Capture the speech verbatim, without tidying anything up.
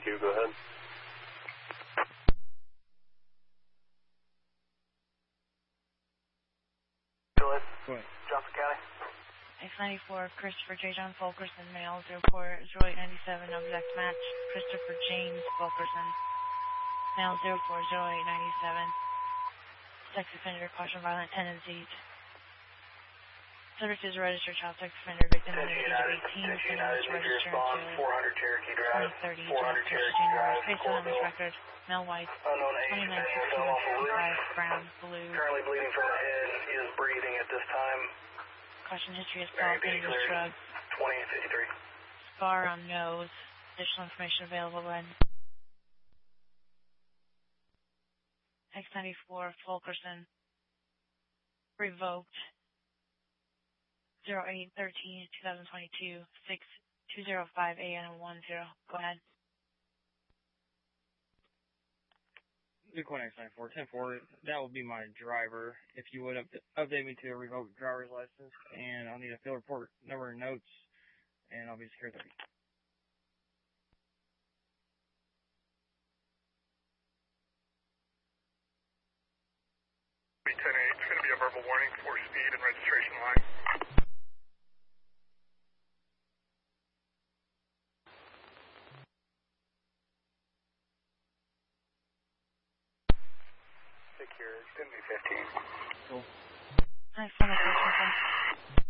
Q, go ahead. Go ahead. Go ahead. Johnson County. X ninety-four, Christopher J. John Fulkerson, male, zero four zero eight ninety-seven, object match, Christopher James Fulkerson, male, zero four zero eight ninety-seven, sex offender, caution violent tendencies. Subject is a registered child sex offender, victim under the age of eighteen, defendant is registered until four hundred Cherokee Drive. twenty thirty, four hundred Cherokee January, Drive. face on this record, male, white, Unknown age, twenty-nine depending on sixty-one fell off a sixty-five, roof. brown, blue. Currently bleeding from the head, is breathing at this time. Caution history is power, dangerous drugs. twenty fifty-three. Scar on nose. Additional information available when X ninety-four, Fulkerson. Revoked. zero eight thirteen twenty twenty-two, six two zero five A M ten. Go ahead. Bitcoin X ninety-four, ten four, that will be my driver. If you would up update me to a revoked driver's license, and I'll need a field report number and notes, and I'll be secure thirty. ten eight, it's going to be a verbal warning for speed and registration line. Secure, it's going to be fifteen. Cool. Nice one,